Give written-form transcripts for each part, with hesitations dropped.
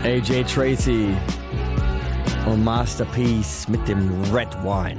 AJ Tracy und Masterpiece mit dem Red Wine.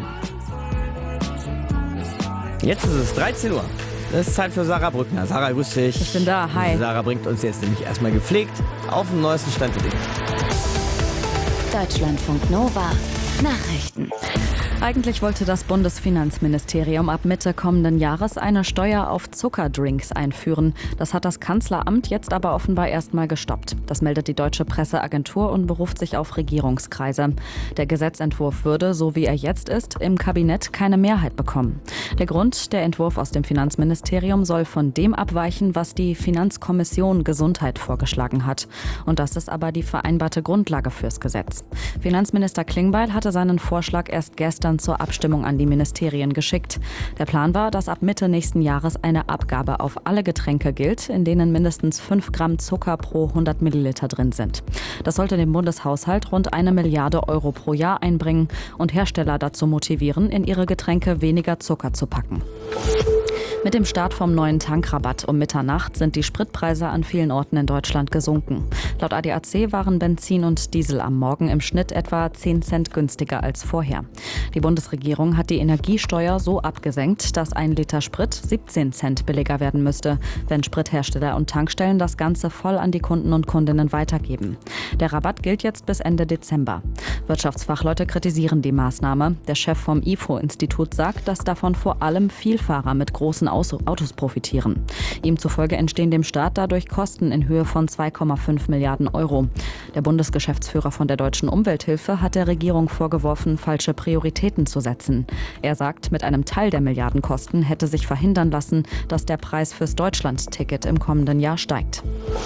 Jetzt ist es 13 Uhr. Es ist Zeit für Sarah Brückner. Sarah, grüß dich. Ich bin da, hi. Sarah bringt uns jetzt nämlich erstmal gepflegt auf den neuesten Stand der Dinge. Deutschlandfunk Nova Nachrichten. Eigentlich wollte das Bundesfinanzministerium ab Mitte kommenden Jahres eine Steuer auf Zuckerdrinks einführen. Das hat das Kanzleramt jetzt aber offenbar erstmal gestoppt. Das meldet die Deutsche Presseagentur und beruft sich auf Regierungskreise. Der Gesetzentwurf würde, so wie er jetzt ist, im Kabinett keine Mehrheit bekommen. Der Grund: Der Entwurf aus dem Finanzministerium soll von dem abweichen, was die Finanzkommission Gesundheit vorgeschlagen hat. Und das ist aber die vereinbarte Grundlage fürs Gesetz. Finanzminister Klingbeil hatte seinen Vorschlag erst gestern zur Abstimmung an die Ministerien geschickt. Der Plan war, dass ab Mitte nächsten Jahres eine Abgabe auf alle Getränke gilt, in denen mindestens 5 Gramm Zucker pro 100 Milliliter drin sind. Das sollte dem Bundeshaushalt rund 1 Milliarde Euro pro Jahr einbringen und Hersteller dazu motivieren, in ihre Getränke weniger Zucker zu packen. Mit dem Start vom neuen Tankrabatt um Mitternacht sind die Spritpreise an vielen Orten in Deutschland gesunken. Laut ADAC waren Benzin und Diesel am Morgen im Schnitt etwa 10 Cent günstiger als vorher. Die Bundesregierung hat die Energiesteuer so abgesenkt, dass 1 Liter Sprit 17 Cent billiger werden müsste, wenn Sprithersteller und Tankstellen das Ganze voll an die Kunden und Kundinnen weitergeben. Der Rabatt gilt jetzt bis Ende Dezember. Wirtschaftsfachleute kritisieren die Maßnahme. Der Chef vom IFO-Institut sagt, dass davon vor allem Vielfahrer mit großen Autos profitieren. Ihm zufolge entstehen dem Staat dadurch Kosten in Höhe von 2,5 Milliarden Euro. Der Bundesgeschäftsführer von der Deutschen Umwelthilfe hat der Regierung vorgeworfen, falsche Prioritäten zu setzen. Er sagt, mit einem Teil der Milliardenkosten hätte sich verhindern lassen, dass der Preis fürs Deutschland-Ticket im kommenden Jahr steigt.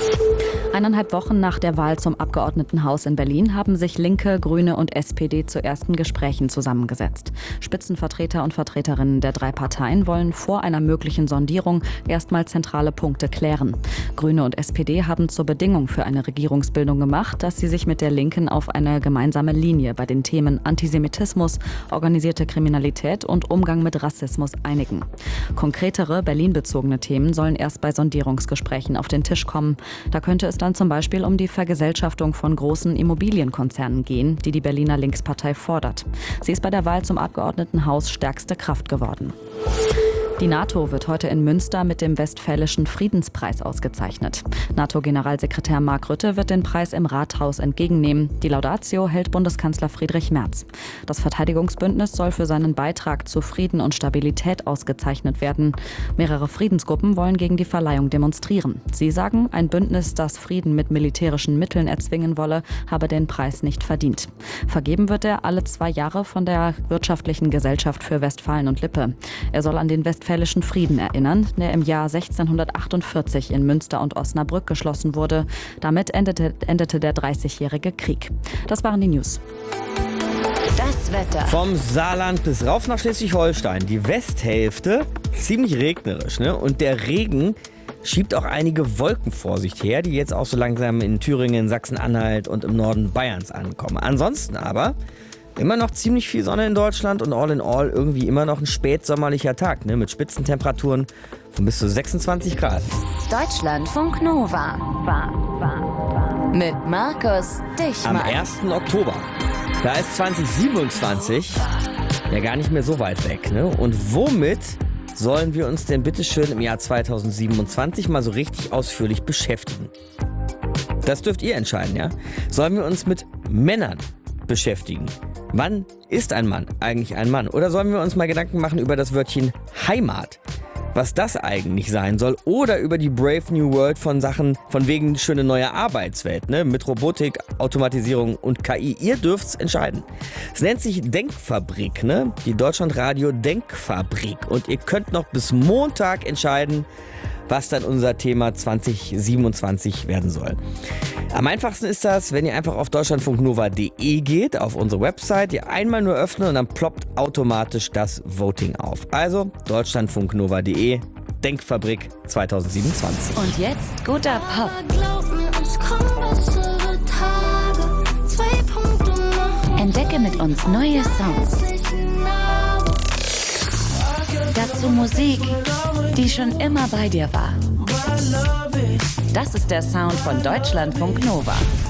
1,5 Wochen nach der Wahl zum Abgeordnetenhaus in Berlin haben sich Linke, Grüne und SPD zu ersten Gesprächen zusammengesetzt. Spitzenvertreter und Vertreterinnen der 3 Parteien wollen vor einer möglichen Sondierung erstmal zentrale Punkte klären. Grüne und SPD haben zur Bedingung für eine Regierungsbildung gemacht, dass sie sich mit der Linken auf eine gemeinsame Linie bei den Themen Antisemitismus, organisierte Kriminalität und Umgang mit Rassismus einigen. Konkretere Berlin-bezogene Themen sollen erst bei Sondierungsgesprächen auf den Tisch kommen. Da könnte es dann zum Beispiel um die Vergesellschaftung von großen Immobilienkonzernen gehen, die die Berliner Linkspartei fordert. Sie ist bei der Wahl zum Abgeordnetenhaus stärkste Kraft geworden. Die NATO wird heute in Münster mit dem Westfälischen Friedenspreis ausgezeichnet. NATO-Generalsekretär Mark Rutte wird den Preis im Rathaus entgegennehmen. Die Laudatio hält Bundeskanzler Friedrich Merz. Das Verteidigungsbündnis soll für seinen Beitrag zu Frieden und Stabilität ausgezeichnet werden. Mehrere Friedensgruppen wollen gegen die Verleihung demonstrieren. Sie sagen, ein Bündnis, das Frieden mit militärischen Mitteln erzwingen wolle, habe den Preis nicht verdient. Vergeben wird er alle 2 Jahre von der Wirtschaftlichen Gesellschaft für Westfalen und Lippe. Er soll an den Westfälischen Frieden erinnern, der im Jahr 1648 in Münster und Osnabrück geschlossen wurde. Damit endete der 30-jährige Krieg. Das waren die News. Das Wetter. Vom Saarland bis rauf nach Schleswig-Holstein. Die Westhälfte ziemlich regnerisch, ne? Und der Regen schiebt auch einige Wolken vor sich her, die jetzt auch so langsam in Thüringen, Sachsen-Anhalt und im Norden Bayerns ankommen. Ansonsten aber immer noch ziemlich viel Sonne in Deutschland und all in all irgendwie immer noch ein spätsommerlicher Tag, ne, mit Spitzentemperaturen von bis zu 26 Grad. Deutschlandfunk Nova. Mit Markus Dichmann. Am 1. Oktober. Da ist 2027 ja gar nicht mehr so weit weg, ne? Und womit sollen wir uns denn bitteschön im Jahr 2027 mal so richtig ausführlich beschäftigen? Das dürft ihr entscheiden, ja? Sollen wir uns mit Männern beschäftigen? Wann ist ein Mann eigentlich ein Mann? Oder sollen wir uns mal Gedanken machen über das Wörtchen Heimat? Was das eigentlich sein soll? Oder über die Brave New World von Sachen von wegen schöne neue Arbeitswelt, ne? Mit Robotik, Automatisierung und KI. Ihr dürft's entscheiden. Es nennt sich Denkfabrik, ne? Die Deutschlandradio Denkfabrik. Und ihr könnt noch bis Montag entscheiden, was dann unser Thema 2027 werden soll. Am einfachsten ist das, wenn ihr einfach auf deutschlandfunknova.de geht, auf unsere Website, ihr einmal nur öffnen und dann ploppt automatisch das Voting auf. Also deutschlandfunknova.de, Denkfabrik 2027. Und jetzt guter Pop. Entdecke mit uns neue Songs. Dazu Musik, die schon immer bei dir war. Das ist der Sound von Deutschlandfunk Nova.